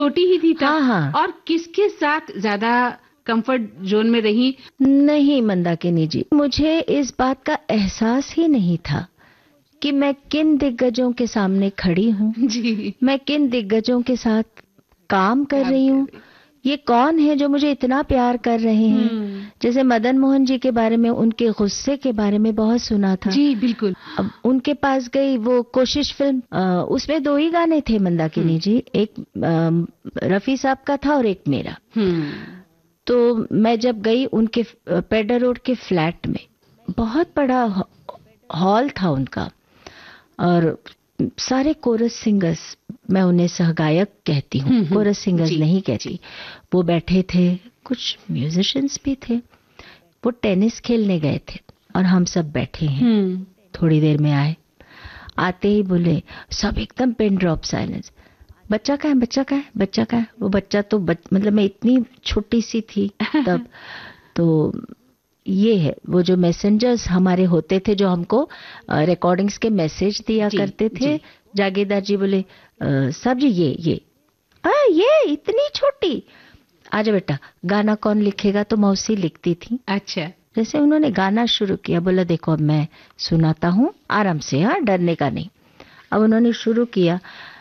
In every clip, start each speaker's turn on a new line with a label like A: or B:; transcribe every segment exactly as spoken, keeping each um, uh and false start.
A: छोटी ही थी तब।
B: हाँ हाँ।
A: और किसके साथ ज्यादा कंफर्ट जोन में रही?
B: नहीं मंदाकिनी जी, मुझे इस बात का एहसास ही नहीं था कि मैं किन दिग्गजों के सामने खड़ी हूँ,
A: जी,
B: मैं किन दिग्गजों के साथ काम कर
A: काम
B: रही
A: कर
B: हूँ,
A: रही।
B: ये कौन है जो मुझे इतना प्यार कर रहे हैं।
A: हम्म,
B: जैसे मदन मोहन जी के बारे में, उनके गुस्से के बारे में बहुत सुना था।
A: जी बिल्कुल।
B: अब उनके पास गई, वो कोशिश फिल्म, अ, उसमें दो ही गाने थे मंदाकिनी
A: हम्म,
B: जी, एक अ, रफी साहब का था और एक मेरा।
A: हम्म,
B: तो मैं जब गई उनके अ, पेडर रोड के फ्लैट में, बहुत बड़ा हॉल था उनका, और सारे कोरस सिंगर्स, मैं उन्हें सहगायक कहती हूँ,
A: हम्म, हम्म,
B: कोरस सिंगर्स
A: जी,
B: नहीं
A: जी।
B: कहती, वो बैठे थे, कुछ म्यूजिशियंस भी थे, वो टेनिस खेलने गए थे और हम सब बैठे हैं।
A: हम्म,
B: थोड़ी देर में आए, आते ही बोले, सब एकदम पिन ड्रॉप साइलेंस, बच्चा का है, बच्चा का है, बच्चा का है। वो बच्चा तो बच, मतलब मैं इतनी छोटी सी थी तब। तो ये है वो जो मैसेंजर्स हमारे होते थे, जो हमको रिकॉर्डिंग्स के मैसेज दिया
A: जी,
B: करते थे।
A: जी।
B: जागीरदार जी बोले, "अ, साहब जी ये ये आ, ये इतनी छोटी, आजा बेटा, गाना कौन लिखेगा?" तो मौसी लिखती थी।
A: अच्छा।
B: जैसे उन्होंने गाना शुरू किया, बोला देखो अब मैं सुनाता हूँ, आराम से, हाँ डरने का नहीं। अब उन्होंने शुरू किया।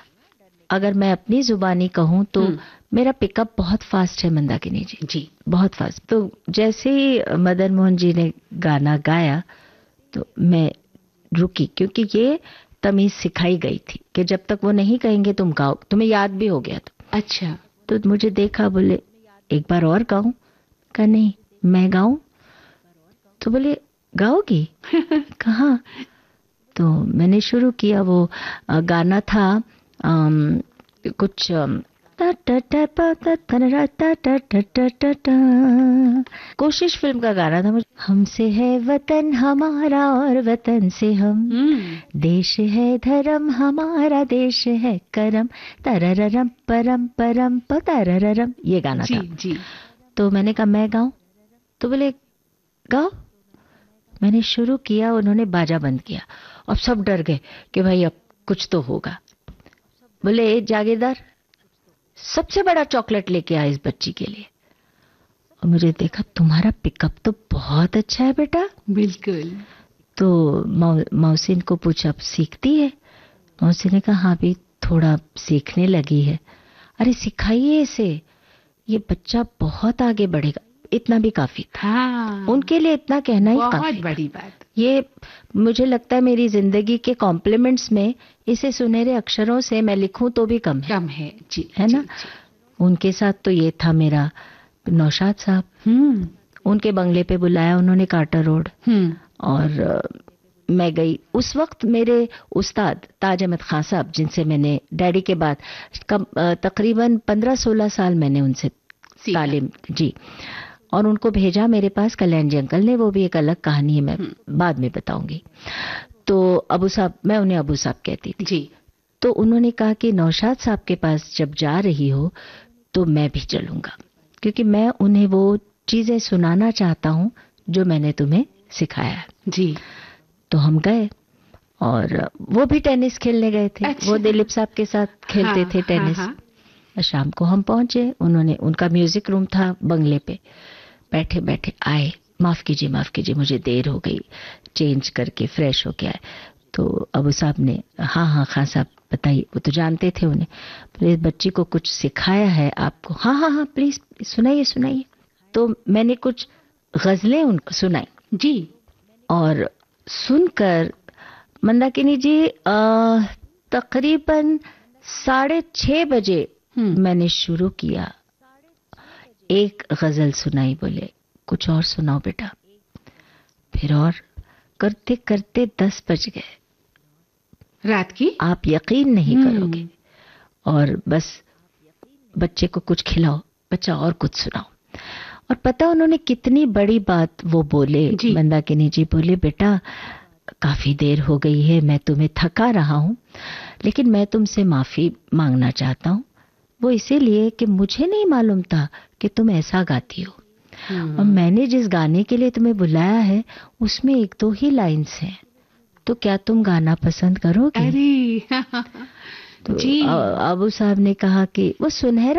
B: अगर मैं अपनी जुबानी कहूँ तो
A: हम्म,
B: मेरा पिकअप बहुत फास्ट है मंदाकिनी जी,
A: जी,
B: बहुत फास्ट। तो जैसे ही मदन मोहन जी ने गाना गाया तो मैं रुकी, क्योंकि ये तमीज सिखाई गई थी कि जब तक वो नहीं कहेंगे तुम गाओ, तुम्हें याद भी हो गया। तो
A: अच्छा।
B: तो मुझे देखा, बोले एक बार और गाऊं? कहा नहीं, मैं गाऊं? तो बोले गाओगी? कहाँ? तो मैंने शुरू किया। वो अ, गाना था अम, कुछ अम, ता ता ता पा ता तनरा ता ता ता ता ता ता। कोशिश फिल्म का गाना था। मुझे, हमसे है वतन हमारा और वतन से हम,
A: हम्म,
B: देश है धर्म हमारा, देश है करम, तरररम परम परम पतरररम, ये गाना
A: जी,
B: था।
A: जी।
B: तो मैंने कहा मैं गाऊं? तो बोले गाओ। मैंने शुरू किया, उन्होंने बाजा बंद किया और सब डर गए कि भाई अब कुछ तो होगा। बोले जागीरदार, सबसे बड़ा चॉकलेट लेके आ इस बच्ची के लिए। और मुझे देखा, तुम्हारा पिकअप तो बहुत अच्छा है बेटा।
A: बिल्कुल।
B: तो मौ, मौसी को पूछा, अब सीखती है? मौसी ने कहा हाँ भी थोड़ा सीखने लगी है। अरे सिखाइए इसे, ये बच्चा बहुत आगे बढ़ेगा। इतना भी काफी था,
A: हाँ,
B: उनके लिए इतना कहना ही
A: बहुत
B: काफी था।
A: बड़ी बात।
B: ये मुझे लगता है मेरी जिंदगी के कॉम्प्लीमेंट्स में इसे सुनहरे अक्षरों से मैं लिखूं तो भी कम है,
A: कम है। जी,
B: है
A: जी,
B: ना।
A: जी।
B: उनके साथ तो ये था मेरा। नौशाद साहब,
A: हम्म,
B: उनके बंगले पे बुलाया उन्होंने, कार्टर रोड।
A: हम्म,
B: और अ, मैं गई। उस वक्त मेरे उस्ताद ताज अहमद खान साहब, जिनसे मैंने डैडी के बाद कम अ, तकरीबन पंद्रह सोलह साल मैंने उनसे
A: सीखा।
B: तालीम, जी। और उनको भेजा मेरे पास कल्याण जी अंकल ने, वो भी एक अलग कहानी है, मैं
A: हम्म,
B: बाद में बताऊंगी। तो अबू साहब, मैं उन्हें अबू साहब कहती थी।
A: जी,
B: तो उन्होंने कहा कि नौशाद साहब के पास जब जा रही हो तो मैं भी चलूंगा, क्योंकि मैं उन्हें वो चीजें सुनाना चाहता हूं जो मैंने तुम्हें सिखाया है।
A: जी।
B: तो हम गए, और वो भी टेनिस खेलने गए थे।
A: अच्छा।
B: वो दिलीप साहब के साथ खेलते
A: हाँ,
B: थे
A: हाँ,
B: टेनिस।
A: हाँ।
B: शाम को हम पहुंचे, उन्होंने, उनका म्यूजिक रूम था बंगले पे। बैठे बैठे आए, माफ कीजिए माफ कीजिए मुझे देर हो गई, चेंज करके फ्रेश होके आए। तो अबू साहब ने, हाँ हाँ खान साहब बताइए, वो तो जानते थे उन्हें। प्लीज बच्ची को कुछ सिखाया है आपको? हाँ हाँ हाँ प्लीज सुनाइए सुनाइए। तो मैंने कुछ गजलें उनको सुनाई।
A: जी।
B: और सुनकर मंदाकिनी जी, अ, तकरीबन साढ़े छह बजे
A: हम्म,
B: मैंने शुरू किया। एक गजल सुनाई, बोले कुछ और सुनाओ बेटा। फिर और करते करते दस बज गए,
A: रात की।
B: आप यकीन नहीं करोगे।
A: हम्म,
B: और बस बच्चे को कुछ खिलाओ, बच्चा और कुछ सुनाओ। और पता उन्होंने कितनी बड़ी बात वो बोले,
A: जी।
B: मंदाकिनी जी बोले, बेटा काफी देर हो गई है, मैं तुम्हें थका रहा हूं, लेकिन मैं तुमसे माफी मांगना चाहता हूं। वो इसीलिए कि मुझे नहीं मालूम था कि तुम ऐसा गाती हो, और
A: हम्म,
B: मैंने जिस गाने के लिए तुम्हें बुलाया है उसमें एक दो ही लाइंस हैं, तो क्या तुम गाना पसंद करोगे?
A: अरे
B: तो
A: जी
B: अ- अबू साहब ने कहा कि वो सुनहरा